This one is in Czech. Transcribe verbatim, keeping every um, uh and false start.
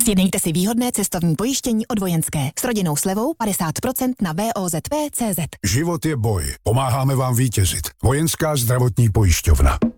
Sjednejte si výhodné cestovní pojištění od Vojenské s rodinnou slevou padesát procent na V O Z P tečka cé zet. Život je boj. Pomáháme vám vítězit. Vojenská zdravotní pojišťovna.